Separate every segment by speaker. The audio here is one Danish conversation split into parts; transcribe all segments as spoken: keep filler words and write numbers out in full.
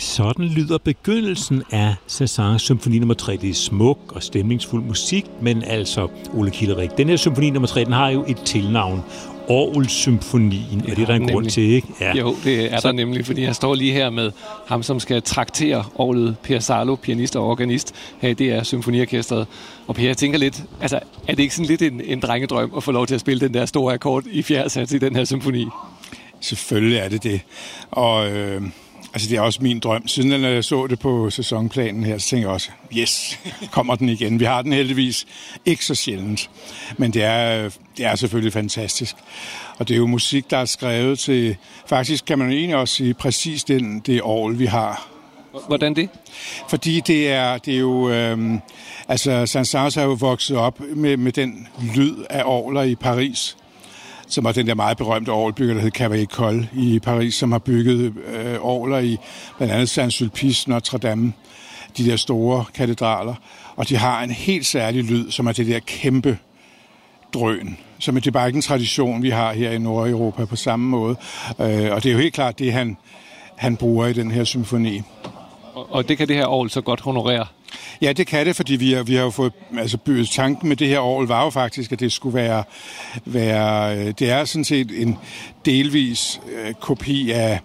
Speaker 1: Sådan lyder begyndelsen af Saint-Saëns symfoni nummer tre. Det er smuk og stemningsfuld musik, men altså, Ole Kilderik, den her symfoni nummer tre, den har jo et tilnavn. Orgelsymfonien, og det er der en
Speaker 2: nemlig.
Speaker 1: grund til, ikke?
Speaker 2: Ja. Jo, det er så der nemlig, fordi jeg står lige her med ham, som skal traktere orglet, Per Salo, pianist og organist her i D R Symfoniorkestret. Og Per, jeg tænker lidt, altså, er det ikke sådan lidt en, en drengedrøm at få lov til at spille den der store akkord i fjerde sats i den her symfoni?
Speaker 3: Selvfølgelig er det det. Og øh, altså, det er også min drøm. Siden jeg så det på sæsonplanen her, så tænker jeg også, yes, kommer den igen. Vi har den heldigvis ikke så sjældent. Men det er, det er selvfølgelig fantastisk. Og det er jo musik, der er skrevet til, faktisk kan man jo egentlig også sige, præcis den, det orgel, vi har.
Speaker 2: Hvordan det?
Speaker 3: Fordi det er, det er jo, øhm, altså Saint-Saëns har jo vokset op med, med den lyd af orgler i Paris, som var den der meget berømte orgelbygger, der hed Cavaillé-Coll i Paris, som har bygget øh, orgler i blandt andet Saint-Sulpice, Notre-Dame, de der store katedraler. Og de har en helt særlig lyd, som er det der kæmpe drøn. Som er det bare ikke en tradition, vi har her i Nordeuropa på samme måde. Øh, og det er jo helt klart det, han, han bruger i den her symfoni.
Speaker 2: Og, og det kan det her orgel så godt honorere?
Speaker 3: Ja, det kan det, fordi vi har, vi har jo fået, altså tanken med det her orgel var jo faktisk, at det skulle være, være det er sådan set en delvis øh, kopi af,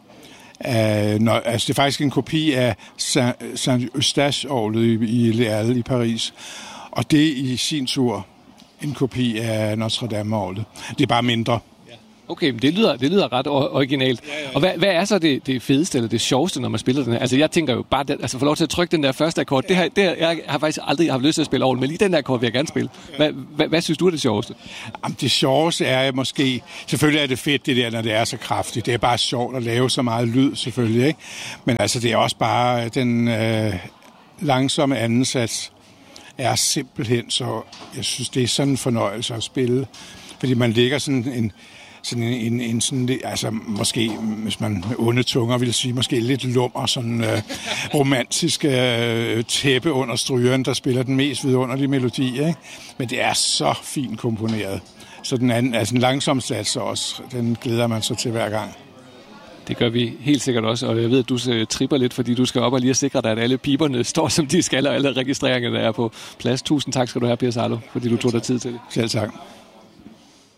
Speaker 3: af no, altså det er faktisk en kopi af Saint-Eustache-orglet i, i Le Halle i Paris, og det i sin tur en kopi af Notre-Dame-orglet. Det er bare mindre.
Speaker 2: Okay, men det lyder, det lyder ret originalt. Ja, ja, ja. Og hvad, hvad er så det, det fedeste eller det sjoveste, når man spiller den her? Altså, jeg tænker jo bare, altså få lov til at trykke den der første akkord. Ja. Det her, det her, jeg har faktisk aldrig haft lyst til at spille orgel, men lige den der akkord vil jeg gerne spille. Hvad, hvad, hvad synes du er det sjoveste?
Speaker 3: Jamen, det sjoveste er måske, selvfølgelig er det fedt det der, når det er så kraftigt. Det er bare sjovt at lave så meget lyd, selvfølgelig, ikke? Men altså, det er også bare den øh, langsomme andensats er simpelthen så, jeg synes, det er sådan en fornøjelse at spille. Fordi man ligger sådan en sådan en, en, en sådan, altså måske, hvis man med onde tunger vil sige, måske lidt lummer, sådan øh, romantisk øh, tæppe under strygeren, der spiller den mest vidunderlige melodi, ikke? Men det er så fint komponeret. Så den anden, altså en langsom sats også, den glæder man sig til hver gang.
Speaker 2: Det gør vi helt sikkert også, og jeg ved, at du tripper lidt, fordi du skal op og lige sikre dig, at alle piberne står, som de skal, og alle registreringerne er på plads. Tusind tak skal du have, Per Salo, fordi du tog dig tid til det.
Speaker 3: Selv tak.